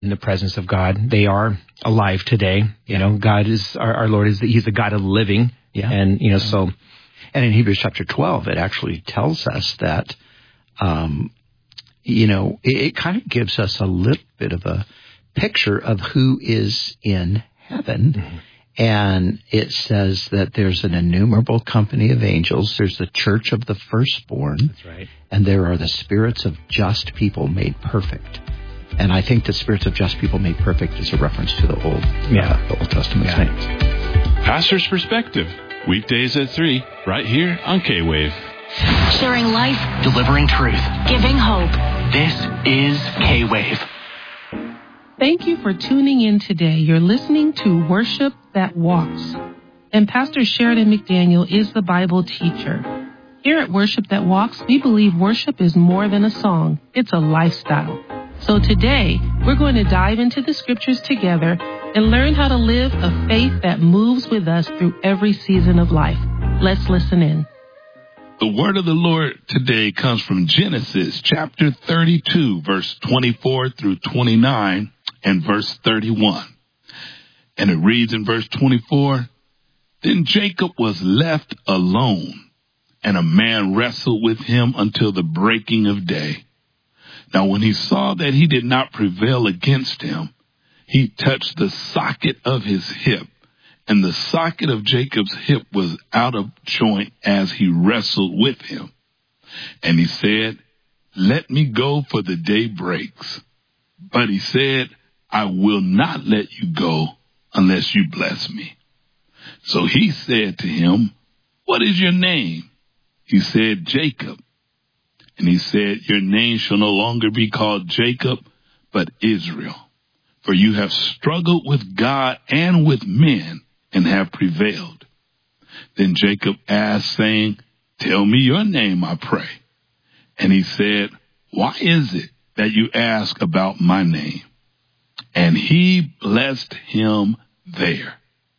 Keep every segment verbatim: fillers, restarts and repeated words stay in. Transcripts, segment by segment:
in the presence of God. They are alive today. You know, God is, our, our Lord is, the, He's the God of the living. Yeah. And, you know, so. And in Hebrews chapter twelve, it actually tells us that, um, you know, it, it kind of gives us a little bit of a picture of who is in heaven. Mm-hmm. And it says that there's an innumerable company of angels. There's the church of the firstborn. That's right. And there are the spirits of just people made perfect. And I think the spirits of just people made perfect is a reference to the Old, yeah. uh, the Old Testament yeah. saints. Pastor's Perspective, weekdays at three, right here on K-Wave. Sharing life, delivering truth, giving hope. This is K-Wave. Thank you for tuning in today. You're listening to Worship That Walks. And Pastor Sheridan McDaniel is the Bible teacher. Here at Worship That Walks, we believe worship is more than a song. It's a lifestyle. So today, we're going to dive into the scriptures together and learn how to live a faith that moves with us through every season of life. Let's listen in. The word of the Lord today comes from Genesis chapter thirty-two, verse twenty-four through twenty-nine, and verse thirty-one. And it reads in verse twenty-four, Then Jacob was left alone, and a man wrestled with him until the breaking of day. Now when he saw that he did not prevail against him, he touched the socket of his hip, and the socket of Jacob's hip was out of joint as he wrestled with him. And he said, Let me go, for the day breaks. But he said, I will not let you go unless you bless me. So he said to him, What is your name? He said, Jacob. And he said, Your name shall no longer be called Jacob, but Israel. For you have struggled with God and with men and have prevailed. Then Jacob asked, saying, Tell me your name, I pray. And he said, Why is it that you ask about my name? And he blessed him there.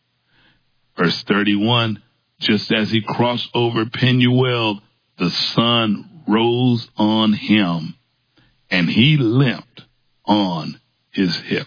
Verse thirty-one, just as he crossed over Penuel, the sun rose on him, and he limped on his hip.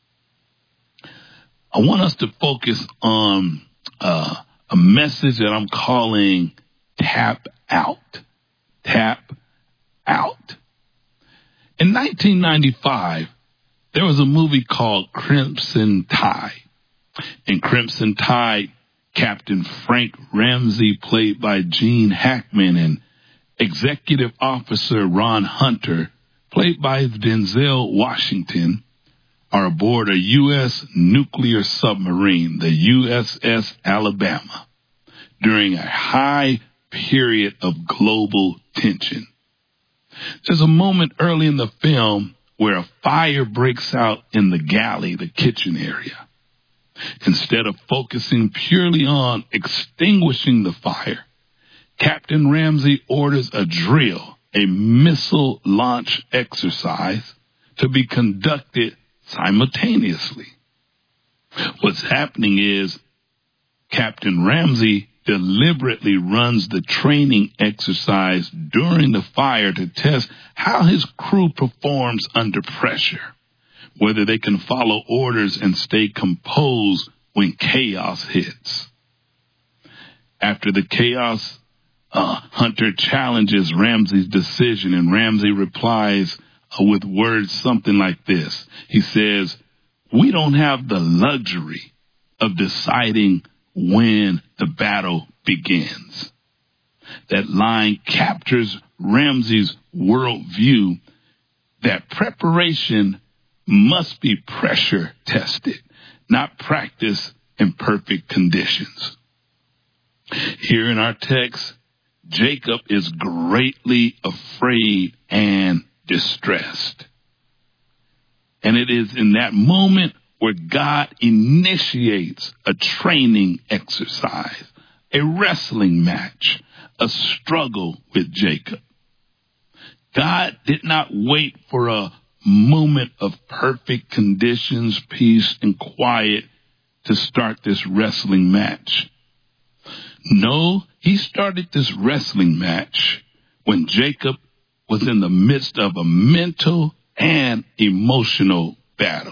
I want us to focus on uh, a message that I'm calling Tap Out. Tap Out. In nineteen ninety-five, there was a movie called Crimson Tide. In Crimson Tide, Captain Frank Ramsey, played by Gene Hackman, and Executive Officer Ron Hunter, played by Denzel Washington, are aboard a U S nuclear submarine, the U S S Alabama, during a high period of global tension. There's a moment early in the film where a fire breaks out in the galley, the kitchen area. Instead of focusing purely on extinguishing the fire, Captain Ramsey orders a drill, a missile launch exercise, to be conducted simultaneously. What's happening is Captain Ramsey deliberately runs the training exercise during the fire to test how his crew performs under pressure, whether they can follow orders and stay composed when chaos hits. After the chaos, uh, Hunter challenges Ramsey's decision, and Ramsey replies uh, with words something like this. He says, "We don't have the luxury of deciding when the battle begins." That line captures Ramsey's worldview that preparation must be pressure tested, not practiced in perfect conditions. Here in our text, Jacob is greatly afraid and distressed. And it is in that moment where God initiates a training exercise, a wrestling match, a struggle with Jacob. God did not wait for a moment of perfect conditions, peace, and quiet to start this wrestling match. No, he started this wrestling match when Jacob was in the midst of a mental and emotional battle.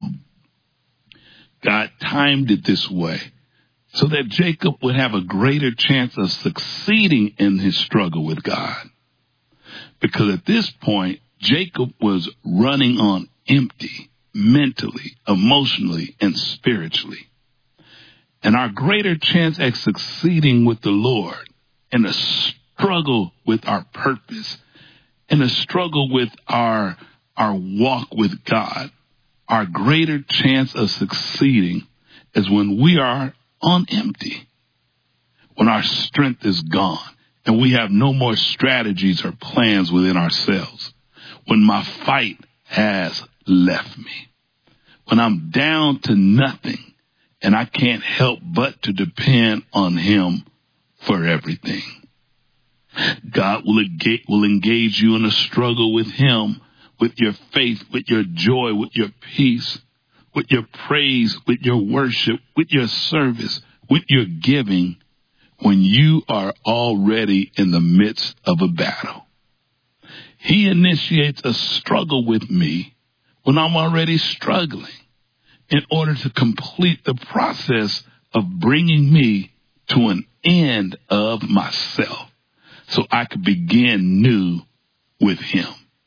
God timed it this way so that Jacob would have a greater chance of succeeding in his struggle with God. Because at this point, Jacob was running on empty, mentally, emotionally, and spiritually. And our greater chance at succeeding with the Lord in a struggle with our purpose, in a struggle with our, our walk with God, our greater chance of succeeding is when we are on empty, when our strength is gone and we have no more strategies or plans within ourselves, when my fight has left me, when I'm down to nothing and I can't help but to depend on him for everything. God will engage, will engage you in a struggle with him, with your faith, with your joy, with your peace, with your praise, with your worship, with your service, with your giving, when you are already in the midst of a battle. He initiates a struggle with me when I'm already struggling in order to complete the process of bringing me to an end of myself so I could begin new with him.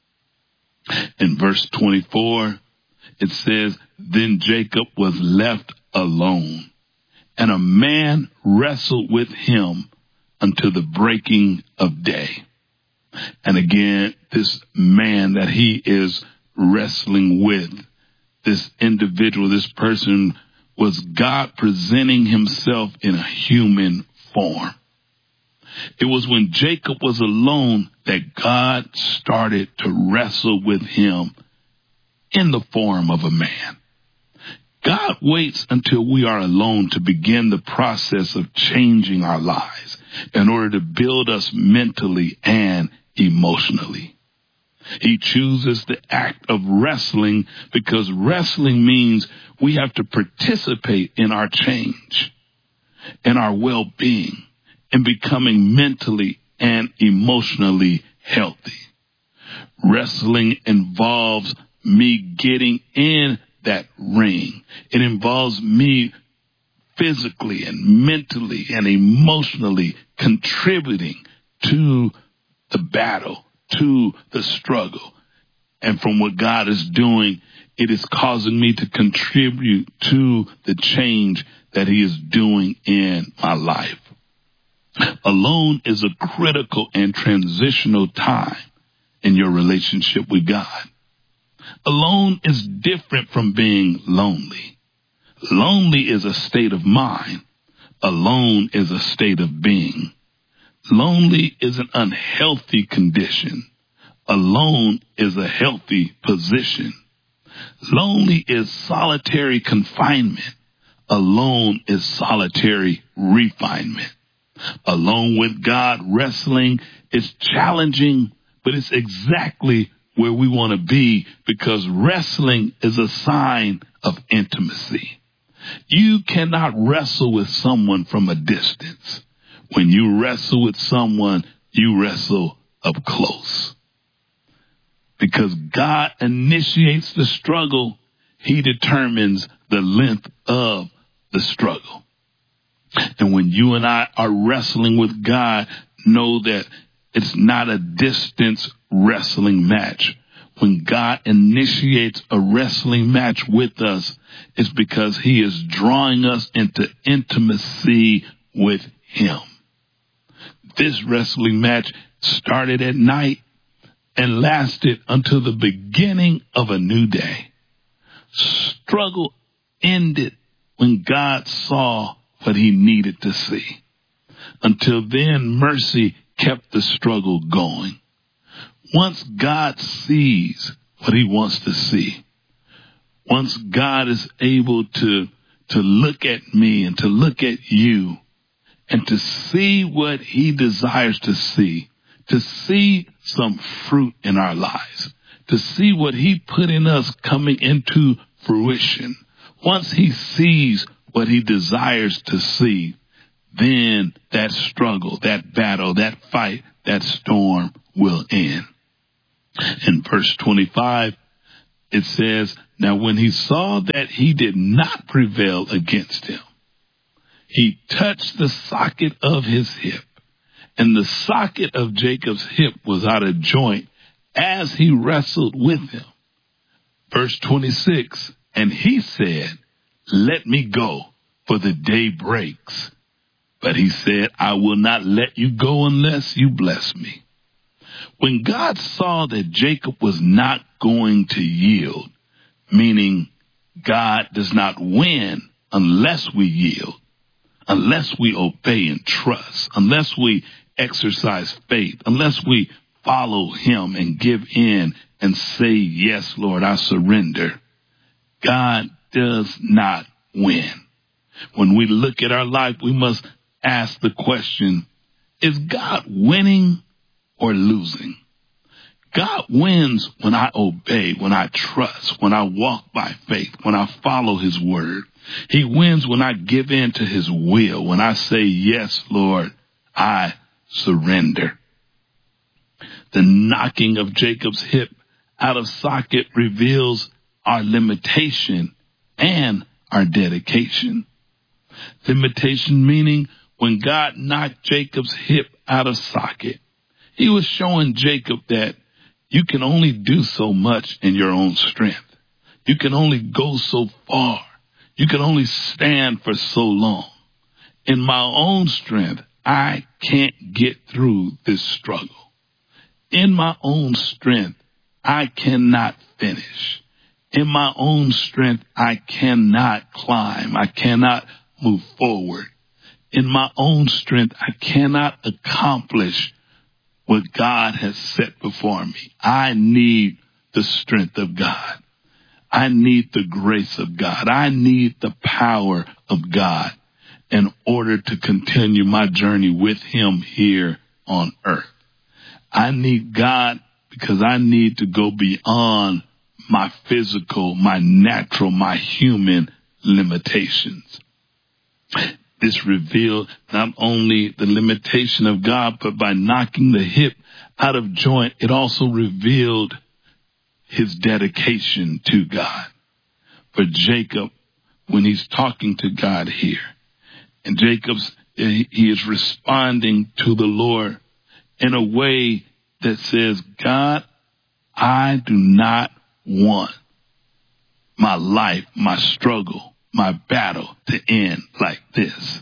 In verse twenty-four, it says, then Jacob was left alone, and a man wrestled with him until the breaking of day. And again, this man that he is wrestling with, this individual, this person, was God presenting himself in a human form. It was when Jacob was alone that God started to wrestle with him in the form of a man. God waits until we are alone to begin the process of changing our lives in order to build us mentally and emotionally. He chooses the act of wrestling because wrestling means we have to participate in our change, in our well-being, in becoming mentally and emotionally healthy. Wrestling involves me getting in that ring. It involves me physically and mentally and emotionally contributing to the battle, to the struggle. And from what God is doing, it is causing me to contribute to the change that he is doing in my life. Alone is a critical and transitional time in your relationship with God. Alone is different from being lonely. Lonely is a state of mind. Alone is a state of being. Lonely is an unhealthy condition. Alone is a healthy position. Lonely is solitary confinement. Alone is solitary refinement. Alone with God, wrestling is challenging, but it's exactly where we want to be because wrestling is a sign of intimacy. You cannot wrestle with someone from a distance. When you wrestle with someone, you wrestle up close. Because God initiates the struggle, he determines the length of the struggle. And when you and I are wrestling with God, know that it's not a distance wrestling match. When God initiates a wrestling match with us, it's because he is drawing us into intimacy with him. This wrestling match started at night and lasted until the beginning of a new day. Struggle ended when God saw what he needed to see. Until then, mercy kept the struggle going. Once God sees what he wants to see, once God is able to, to look at me and to look at you and to see what he desires to see, to see some fruit in our lives, to see what he put in us coming into fruition. Once he sees what he desires to see, then that struggle, that battle, that fight, that storm will end. In verse twenty-five, it says, Now, when he saw that he did not prevail against him, he touched the socket of his hip, and the socket of Jacob's hip was out of joint as he wrestled with him. Verse twenty-six, and he said, let me go, for the day breaks. But he said, I will not let you go unless you bless me. When God saw that Jacob was not going to yield, meaning God does not win unless we yield, unless we obey and trust, unless we exercise faith, unless we follow him and give in and say, yes, Lord, I surrender, God does not win. When we look at our life, we must ask the question, is God winning or losing? God wins when I obey, when I trust, when I walk by faith, when I follow his word. He wins when I give in to his will, when I say, yes, Lord, I surrender. The knocking of Jacob's hip out of socket reveals our limitation and our dedication. Limitation meaning when God knocked Jacob's hip out of socket, he was showing Jacob that you can only do so much in your own strength. You can only go so far. You can only stand for so long. In my own strength, I can't get through this struggle. In my own strength, I cannot finish. In my own strength, I cannot climb. I cannot move forward. In my own strength, I cannot accomplish what God has set before me. I need the strength of God. I need the grace of God. I need the power of God in order to continue my journey with him here on earth. I need God because I need to go beyond my physical, my natural, my human limitations. This revealed not only the limitation of God, but by knocking the hip out of joint, it also revealed his dedication to God. For Jacob, when he's talking to God here, and Jacob's, he is responding to the Lord in a way that says, God, I do not want my life, my struggle, my battle to end like this.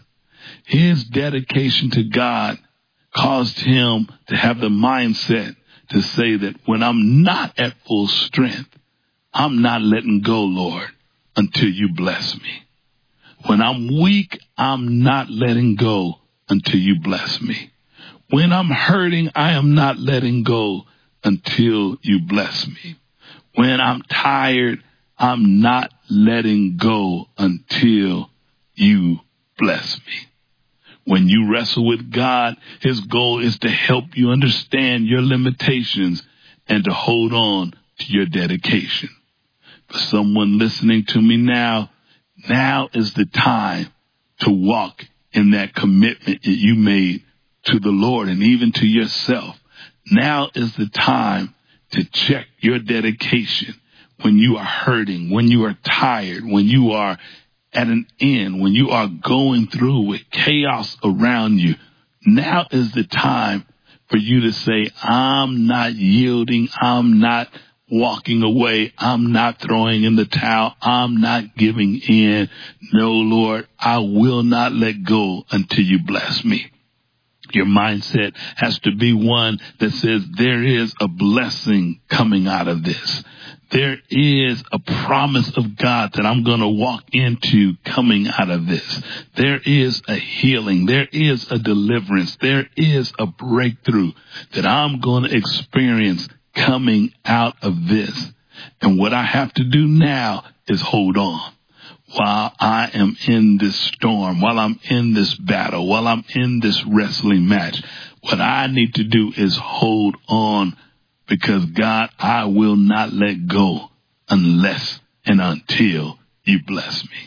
His dedication to God caused him to have the mindset to say that when I'm not at full strength, I'm not letting go, Lord, until you bless me. When I'm weak, I'm not letting go until you bless me. When I'm hurting, I am not letting go until you bless me. When I'm tired, I'm not letting go until you bless me. When you wrestle with God, his goal is to help you understand your limitations and to hold on to your dedication. For someone listening to me now, now is the time to walk in that commitment that you made to the Lord and even to yourself. Now is the time to check your dedication when you are hurting, when you are tired, when you are at an end, when you are going through with chaos around you. Now is the time for you to say, I'm not yielding. I'm not walking away. I'm not throwing in the towel. I'm not giving in. No, Lord, I will not let go until you bless me. Your mindset has to be one that says there is a blessing coming out of this. There is a promise of God that I'm going to walk into coming out of this. There is a healing. There is a deliverance. There is a breakthrough that I'm going to experience coming out of this. And what I have to do now is hold on. While I am in this storm, while I'm in this battle, while I'm in this wrestling match, what I need to do is hold on, because God, I will not let go unless and until you bless me.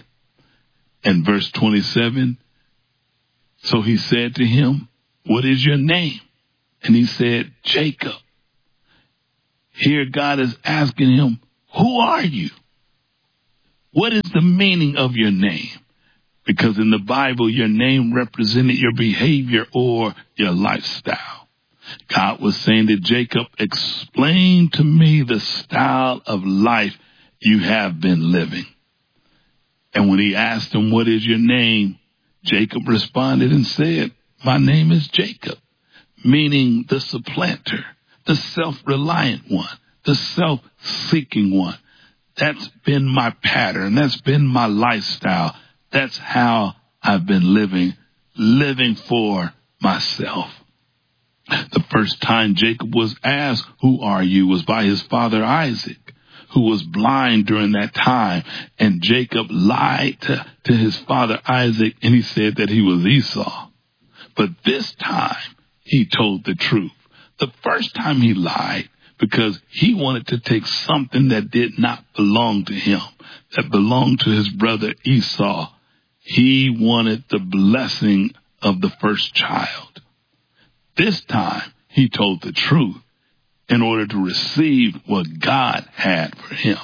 And verse twenty-seven, so he said to him, what is your name? And he said, Jacob. Here God is asking him, who are you? What is the meaning of your name? Because in the Bible, your name represented your behavior or your lifestyle. God was saying to Jacob, explain to me the style of life you have been living. And when he asked him, what is your name? Jacob responded and said, my name is Jacob, meaning the supplanter, the self-reliant one, the self-seeking one. That's been my pattern. That's been my lifestyle. That's how I've been living, living for myself. The first time Jacob was asked, who are you, was by his father Isaac, who was blind during that time. And Jacob lied to, to his father Isaac, and he said that he was Esau. But this time, he told the truth. The first time he lied because he wanted to take something that did not belong to him, that belonged to his brother Esau. He wanted the blessing of the first child. This time, he told the truth in order to receive what God had for him.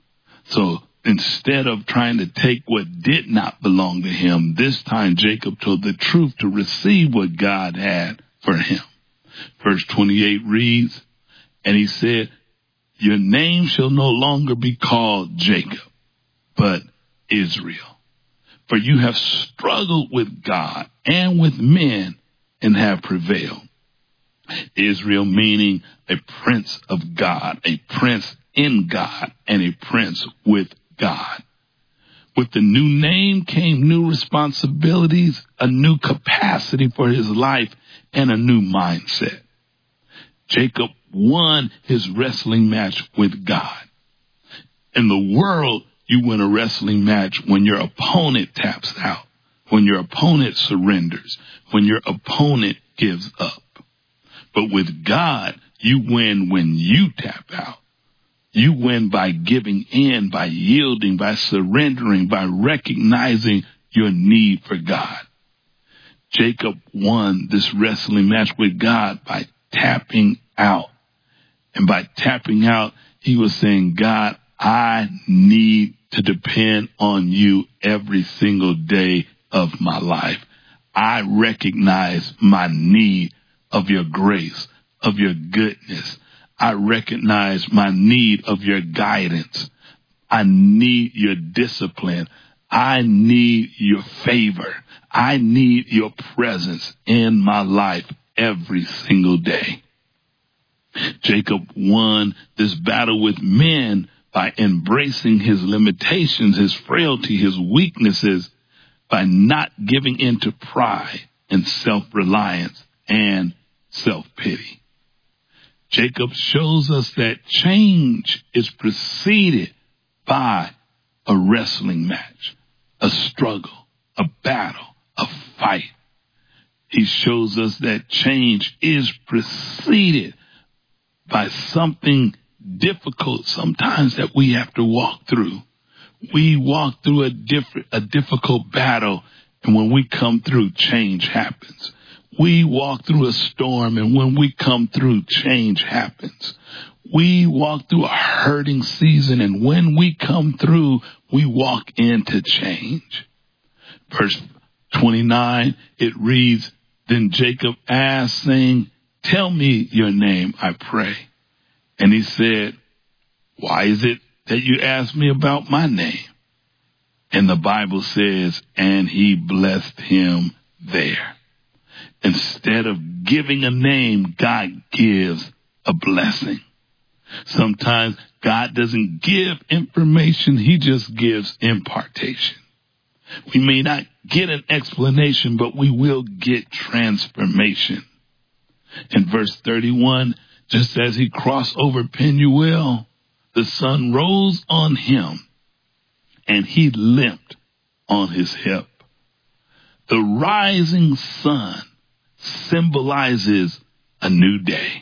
So instead of trying to take what did not belong to him, this time Jacob told the truth to receive what God had for him. Verse twenty-eight reads, and he said, your name shall no longer be called Jacob, but Israel. For you have struggled with God and with men and have prevailed. Israel meaning a prince of God, a prince in God, and a prince with God. With the new name came new responsibilities, a new capacity for his life, and a new mindset. Jacob won his wrestling match with God. In the world, you win a wrestling match when your opponent taps out, when your opponent surrenders, when your opponent gives up. But with God, you win when you tap out. You win by giving in, by yielding, by surrendering, by recognizing your need for God. Jacob won this wrestling match with God by tapping out. And by tapping out, he was saying, God, I need to depend on you every single day of my life. I recognize my need of your grace, of your goodness. I recognize my need of your guidance. I need your discipline. I need your favor. I need your presence in my life every single day. Jacob won this battle with men by embracing his limitations, his frailty, his weaknesses, by not giving in to pride and self-reliance and self-pity. Jacob shows us that change is preceded by a wrestling match, a struggle, a battle, a fight. He shows us that change is preceded by something difficult sometimes that we have to walk through. We walk through a different, a difficult battle, and when we come through, change happens. We walk through a storm, and when we come through, change happens. We walk through a hurting season, and when we come through, we walk into change. Verse twenty-nine, it reads, then Jacob asked, saying, tell me your name, I pray. And he said, why is it that you ask me about my name? And the Bible says, and he blessed him there. Instead of giving a name, God gives a blessing. Sometimes God doesn't give information, he just gives impartation. We may not get an explanation, but we will get transformation. In verse thirty-one, just as he crossed over Penuel, the sun rose on him, and he limped on his hip. The rising sun symbolizes a new day.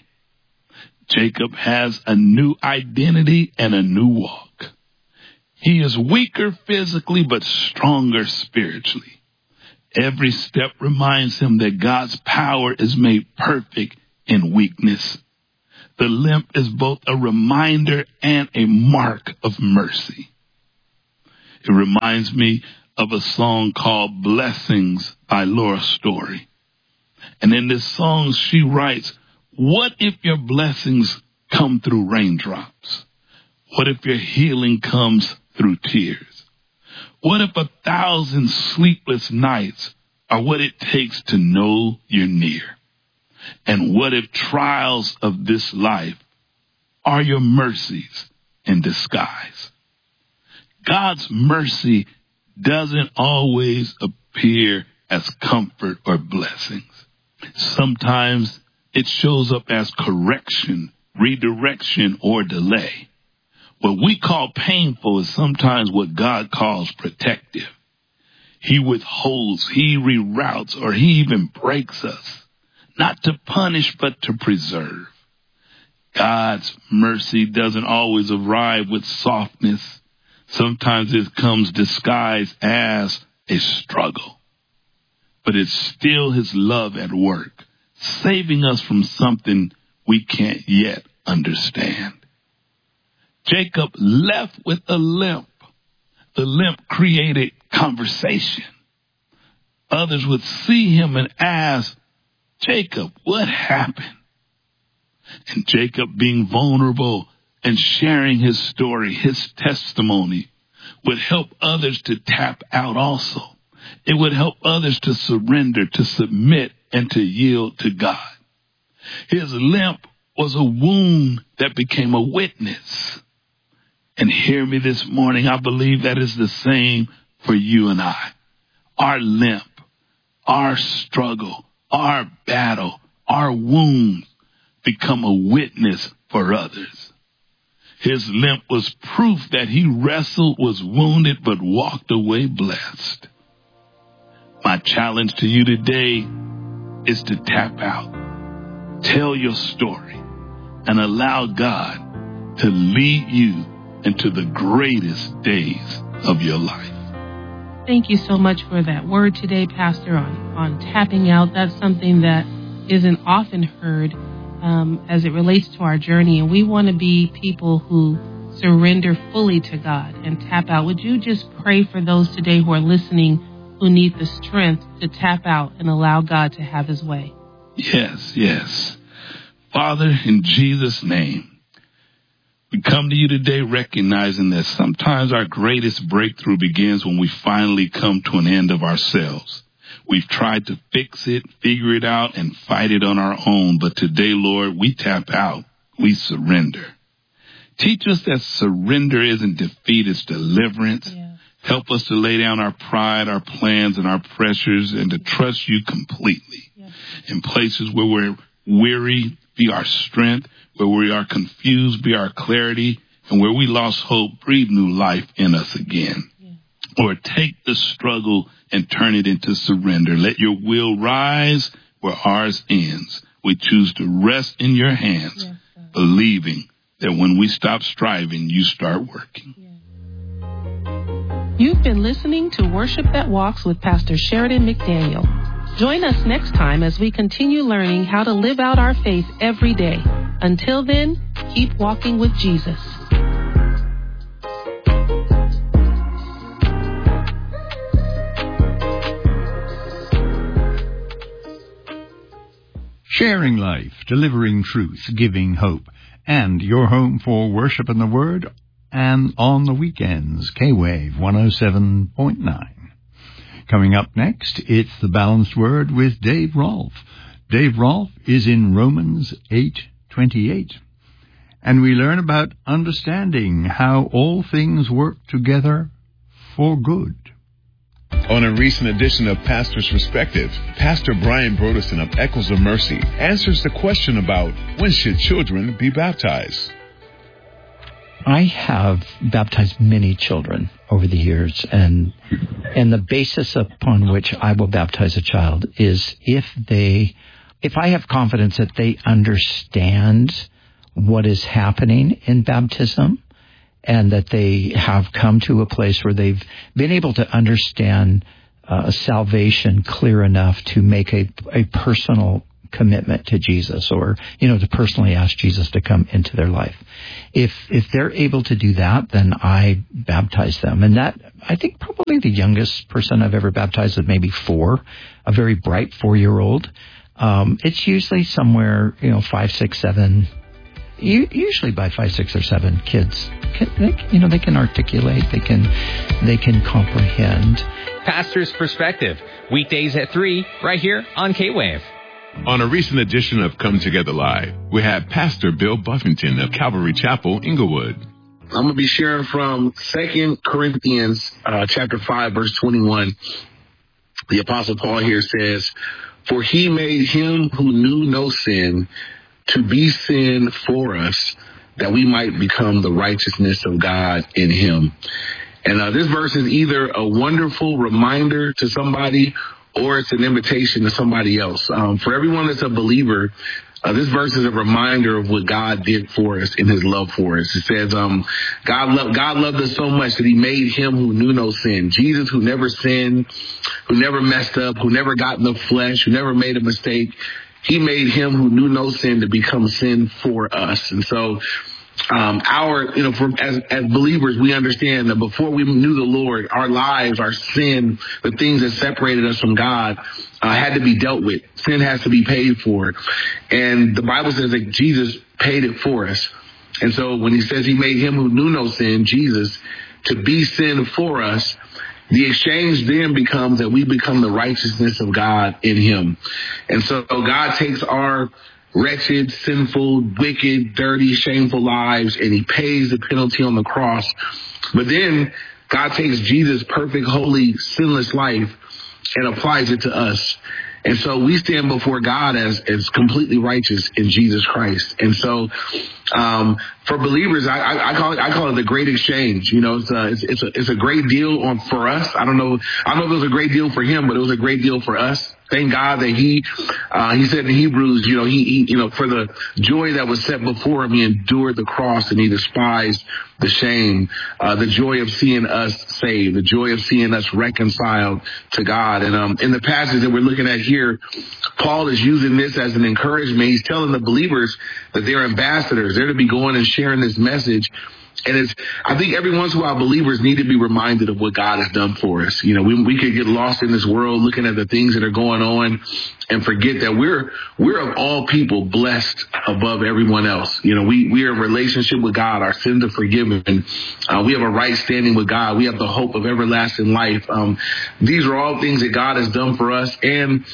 Jacob has a new identity and a new walk. He is weaker physically, but stronger spiritually. Every step reminds him that God's power is made perfect in weakness. The limp is both a reminder and a mark of mercy. It reminds me of a song called Blessings by Laura Story. And in this song, she writes, what if your blessings come through raindrops? What if your healing comes through tears? What if a thousand sleepless nights are what it takes to know you're near? And what if trials of this life are your mercies in disguise? God's mercy doesn't always appear as comfort or blessings. Sometimes it shows up as correction, redirection, or delay. What we call painful is sometimes what God calls protective. He withholds, he reroutes, or he even breaks us, not to punish, but to preserve. God's mercy doesn't always arrive with softness. Sometimes it comes disguised as a struggle. But it's still his love at work, saving us from something we can't yet understand. Jacob left with a limp. The limp created conversation. Others would see him and ask, Jacob, what happened? And Jacob, being vulnerable and sharing his story, his testimony, would help others to tap out also. It would help others to surrender, to submit, and to yield to God. His limp was a wound that became a witness. And hear me this morning, I believe that is the same for you and I. Our limp, our struggle, our battle, our wounds become a witness for others. His limp was proof that he wrestled, was wounded, but walked away blessed. My challenge to you today is to tap out, tell your story, and allow God to lead you into the greatest days of your life. Thank you so much for that word today, Pastor, on, on tapping out. That's something that isn't often heard um, as it relates to our journey. And we want to be people who surrender fully to God and tap out. Would you just pray for those today who are listening who need the strength to tap out and allow God to have his way? Yes, yes. Father, in Jesus' name, we come to you today recognizing that sometimes our greatest breakthrough begins when we finally come to an end of ourselves. We've tried to fix it, figure it out, and fight it on our own. But today, Lord, we tap out. We surrender. Teach us that surrender isn't defeat, it's deliverance. Yeah. Help us to lay down our pride, our plans, and our pressures, and to trust you completely. Yeah. In places where we're weary, be our strength. Where we are confused, be our clarity. And where we lost hope, breathe new life in us again. Yeah. Or take the struggle and turn it into surrender. Let your will rise where ours ends. We choose to rest in your hands, yes, believing that when we stop striving, you start working. Yeah. You've been listening to Worship That Walks with Pastor Sheridan McDaniel. Join us next time as we continue learning how to live out our faith every day. Until then, keep walking with Jesus. Sharing life, delivering truth, giving hope, and your home for worship and the Word, and on the weekends, K-Wave one oh seven point nine. Coming up next, it's The Balanced Word with Dave Rolfe. Dave Rolfe is in Romans eight twenty-eight. And we learn about understanding how all things work together for good. On a recent edition of Pastor's Perspective, Pastor Brian Broderson of Echoes of Mercy answers the question about when should children be baptized. I have baptized many children over the years, and and the basis upon which I will baptize a child is if they, if I have confidence that they understand what is happening in baptism, and that they have come to a place where they've been able to understand uh, salvation clear enough to make a, a personal commitment to Jesus, or, you know, to personally ask Jesus to come into their life. If if they're able to do that, then I baptize them. And that, I think probably the youngest person I've ever baptized is maybe four, a very bright four-year-old. Um, it's usually somewhere, you know, five, six, seven. Usually by five, six, or seven, kids, can, they, you know, they can articulate, they can, they can comprehend. Pastor's Perspective, weekdays at three, right here on K-Wave. On a recent edition of Come Together Live, we have Pastor Bill Buffington of Calvary Chapel, Inglewood. I'm going to be sharing from Second Corinthians uh, chapter five, verse twenty-one. The Apostle Paul here says, "For he made him who knew no sin to be sin for us, that we might become the righteousness of God in him." And uh, this verse is either a wonderful reminder to somebody or it's an invitation to somebody else. Um, for everyone that's a believer, uh, this verse is a reminder of what God did for us in his love for us. It says, um, God, lo- God loved us so much that he made him who knew no sin. Jesus, who never sinned, who never messed up, who never got in the flesh, who never made a mistake. He made him who knew no sin to become sin for us. And so, um, our, you know, from, as, as believers, we understand that before we knew the Lord, our lives, our sin, the things that separated us from God, uh, had to be dealt with. Sin has to be paid for. And the Bible says that Jesus paid it for us. And so when he says he made him who knew no sin, Jesus, to be sin for us, the exchange then becomes that we become the righteousness of God in him. And so God takes our wretched, sinful, wicked, dirty, shameful lives and he pays the penalty on the cross. But then God takes Jesus' perfect, holy, sinless life and applies it to us. And so we stand before God as, as completely righteous in Jesus Christ. And so, um, for believers, I, I, I call it, I call it the great exchange. You know, it's a, it's, it's a, it's a great deal on, for us. I don't know, I don't know if it was a great deal for him, but it was a great deal for us. Thank God that he, uh, he said in Hebrews, you know, he, he, you know, for the joy that was set before him, he endured the cross and he despised the shame, uh, the joy of seeing us saved, the joy of seeing us reconciled to God. And, um, in the passage that we're looking at here, Paul is using this as an encouragement. He's telling the believers that they're ambassadors. They're to be going and sharing this message. And it's, I think every once in a while believers need to be reminded of what God has done for us. You know, we, we could get lost in this world looking at the things that are going on and forget that we're, we're of all people blessed above everyone else. You know, we, we are in relationship with God. Our sins are forgiven. Uh, we have a right standing with God. We have the hope of everlasting life. Um, these are all things that God has done for us. And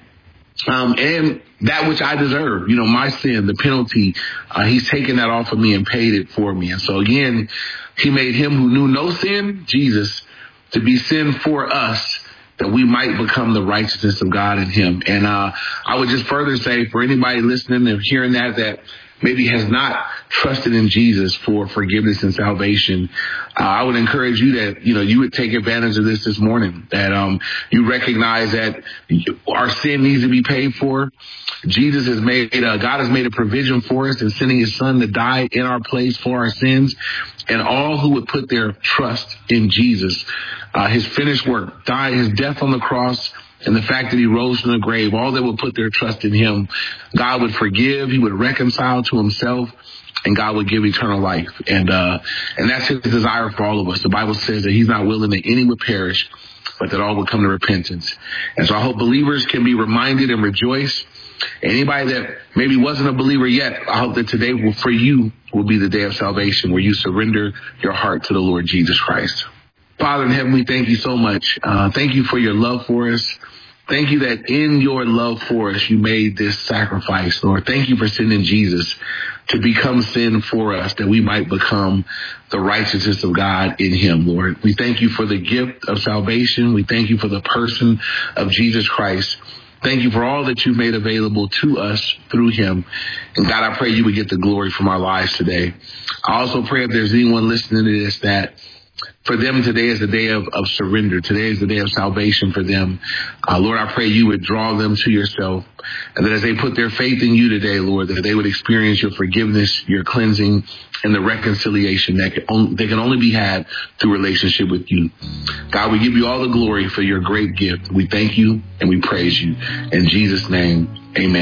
Um, and that which I deserve, you know, my sin, the penalty, uh, he's taken that off of me and paid it for me. And so again, he made him who knew no sin, Jesus, to be sin for us, that we might become the righteousness of God in him. And, uh, I would just further say for anybody listening and hearing that, that maybe has not trusted in Jesus for forgiveness and salvation, uh, I would encourage you that, you know, you would take advantage of this this morning, that um, you recognize that our sin needs to be paid for. Jesus has made, uh, God has made a provision for us in sending his son to die in our place for our sins. And all who would put their trust in Jesus, uh, his finished work, died, his death on the cross, and the fact that he rose from the grave, all that would put their trust in him, God would forgive, he would reconcile to himself, and God would give eternal life. And uh and that's his desire for all of us. The Bible says that he's not willing that any would perish, but that all would come to repentance. And so I hope believers can be reminded and rejoice. Anybody that maybe wasn't a believer yet, I hope that today will, for you will be the day of salvation where you surrender your heart to the Lord Jesus Christ. Father in heaven, we thank you so much. Uh, thank you for your love for us. Thank you that in your love for us, you made this sacrifice, Lord. Thank you for sending Jesus to become sin for us, that we might become the righteousness of God in him, Lord. We thank you for the gift of salvation. We thank you for the person of Jesus Christ. Thank you for all that you've made available to us through him. And God, I pray you would get the glory from our lives today. I also pray if there's anyone listening to this that for them, today is the day of, of surrender. Today is the day of salvation for them. Uh, Lord, I pray you would draw them to yourself. And that as they put their faith in you today, Lord, that they would experience your forgiveness, your cleansing, and the reconciliation that can only, they can only be had through relationship with you. God, we give you all the glory for your great gift. We thank you and we praise you. In Jesus' name, amen.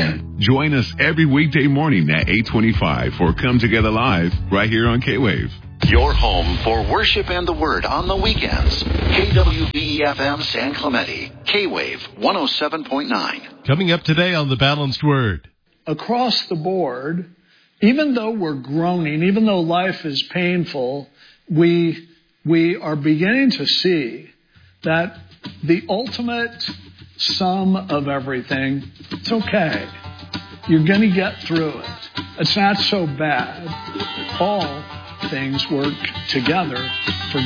Join us every weekday morning at eight twenty-five for Come Together Live right here on K-Wave. Your home for worship and the word on the weekends. K W B E F M San Clemente. K-Wave one oh seven point nine. Coming up today on The Balanced Word. Across the board, even though we're groaning, even though life is painful, we we are beginning to see that the ultimate sum of everything, it's okay. You're going to get through it. It's not so bad. All things work together for